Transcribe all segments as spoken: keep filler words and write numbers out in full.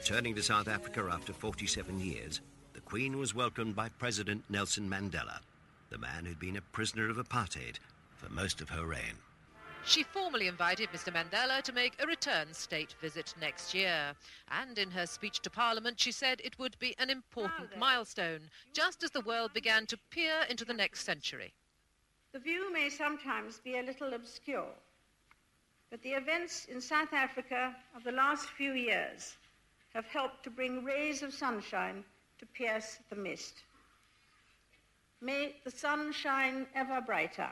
Returning to South Africa after forty-seven years, the Queen was welcomed by President Nelson Mandela, the man who'd been a prisoner of apartheid for most of her reign. She formally invited Mister Mandela to make a return state visit next year. And in her speech to Parliament, she said it would be an important milestone, just as the world began to peer into the next century. The view may sometimes be a little obscure, but the events in South Africa of the last few years have helped to bring rays of sunshine to pierce the mist. May the sun shine ever brighter.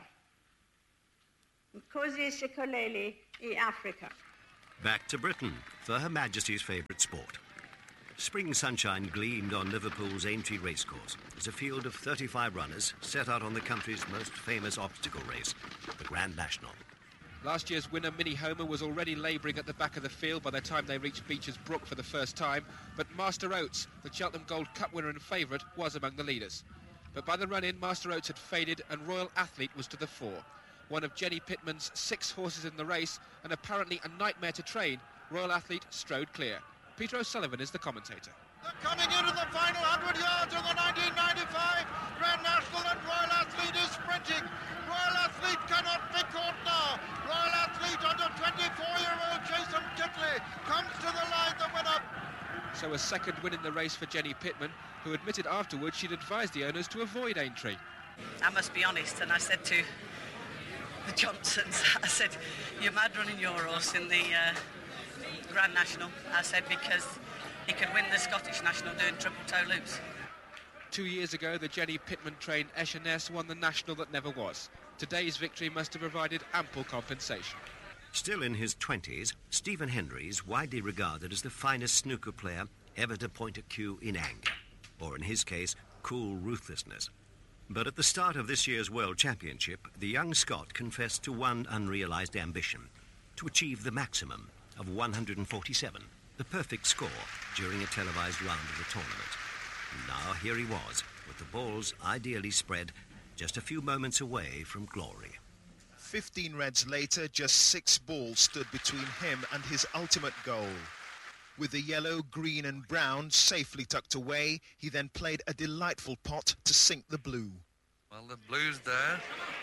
Nkosi Sikelel' iAfrika. Back to Britain for Her Majesty's favourite sport. Spring sunshine gleamed on Liverpool's Aintree Racecourse as a field of thirty-five runners set out on the country's most famous obstacle race, the Grand National. Last year's winner, Minnie Homer, was already labouring at the back of the field by the time they reached Beecher's Brook for the first time, but Master Oates, the Cheltenham Gold Cup winner and favourite, was among the leaders. But by the run-in, Master Oates had faded and Royal Athlete was to the fore. One of Jenny Pitman's six horses in the race, and apparently a nightmare to train, Royal Athlete strode clear. Peter O'Sullivan is the commentator. They're coming into the final one hundred yards of the nineteen ninety-five Grand National, and Royal Athlete is sprinting. Royal Athlete cannot be caught now. Royal Athlete under twenty-four-year-old Jason Titley comes to the line, the winner. So a second win in the race for Jenny Pitman, who admitted afterwards she'd advised the owners to avoid Aintree. I must be honest, and I said to the Johnsons, I said, you're mad running your horse in the uh, Grand National. I said, because he could win the Scottish National doing triple toe loops. Two years ago, the Jenny Pitman-trained Echerness won the National that never was. Today's victory must have provided ample compensation. Still in his twenties, Stephen Hendry is widely regarded as the finest snooker player ever to point a cue in anger, or in his case, cool ruthlessness. But at the start of this year's World Championship, the young Scot confessed to one unrealised ambition, to achieve the maximum of one hundred forty-seven, the perfect score during a televised round of the tournament. Now here he was, with the balls ideally spread, just a few moments away from glory. Fifteen reds later, just six balls stood between him and his ultimate goal. With the yellow, green and brown safely tucked away, he then played a delightful pot to sink the blue. Well, the blue's there.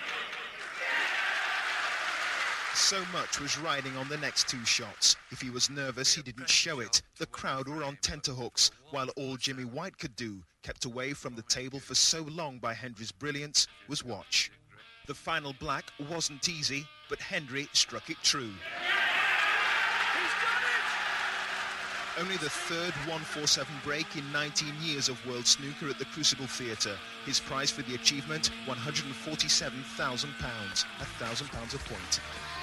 So much was riding on the next two shots. If he was nervous, he didn't show it. The crowd were on tenterhooks, while all Jimmy White could do, kept away from the table for so long by Hendry's brilliance, was watch. The final black wasn't easy, but Hendry struck it true. Only the third one forty-seven break in nineteen years of World Snooker at the Crucible Theatre. His prize for the achievement, one hundred forty-seven thousand pounds, a thousand pounds a point.